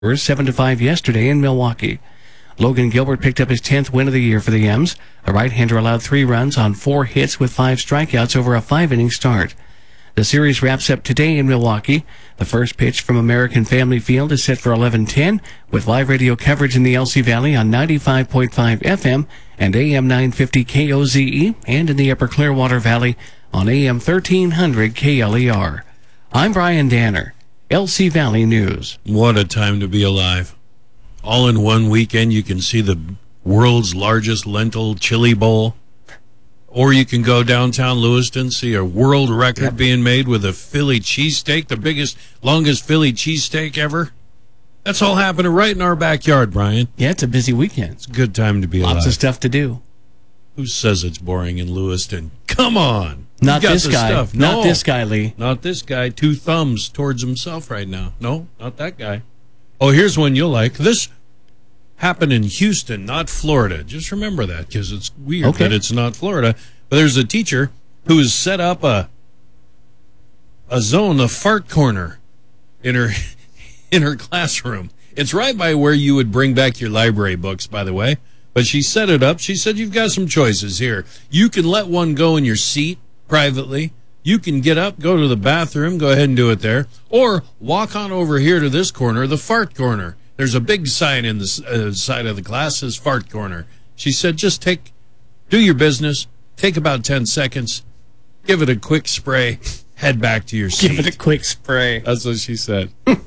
7-5 yesterday in Milwaukee. Logan Gilbert picked up his 10th win of the year for the M's. The right-hander allowed 3 runs on 4 hits with 5 strikeouts over a 5-inning start. The series wraps up today in Milwaukee. The first pitch from American Family Field is set for 11:10, with live radio coverage in the LC Valley on 95.5 FM and AM 950 KOZE, and in the Upper Clearwater Valley on AM 1300 KLER. I'm Brian Danner, LC Valley News. What a time to be alive. All in one weekend, you can see the world's largest lentil chili bowl. Or you can go downtown Lewiston, see a world record being made with a Philly cheesesteak, the biggest, longest Philly cheesesteak ever. That's all happening right in our backyard, Brian. Yeah, it's a busy weekend. It's a good time to be alive. Lots of stuff to do. Who says it's boring in Lewiston? Come on. Not this guy. Stuff. Not No, this guy, Lee. Not this guy. 2 thumbs towards himself right now. No, not that guy. Oh, here's one you'll like. This happened in Houston, not Florida. Just remember that, because it's weird that it's not Florida. But there's a teacher who has set up a zone, a fart corner, in her classroom. It's right by where you would bring back your library books, by the way. But she set it up. She said, you've got some choices here. You can let one go in your seat privately. You can get up, go to the bathroom, go ahead and do it there. Or walk on over here to this corner, the fart corner. There's a big sign in the side of the class that says fart corner. She said, just do your business, take about 10 seconds, give it a quick spray, head back to your seat. Give it a quick spray. That's what she said.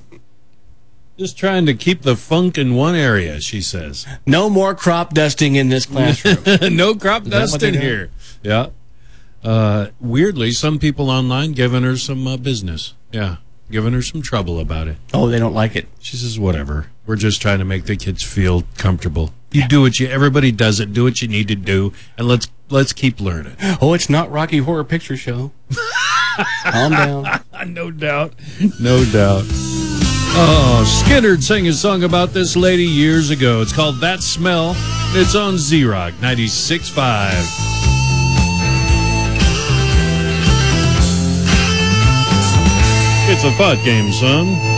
Just trying to keep the funk in one area, she says. No more crop dusting in this classroom. No crop dusting here. Yeah. Weirdly, some people online giving her some business. Yeah. Giving her some trouble about it. Oh, they don't like it. She says, whatever. We're just trying to make the kids feel comfortable. You do everybody does it. Do what you need to do, and let's keep learning. Oh, it's not Rocky Horror Picture Show. Calm down. No doubt. No doubt. Oh, Skynyrd sang a song about this lady years ago. It's called That Smell. It's on Z-Rock 96.5. It's a fight game, son.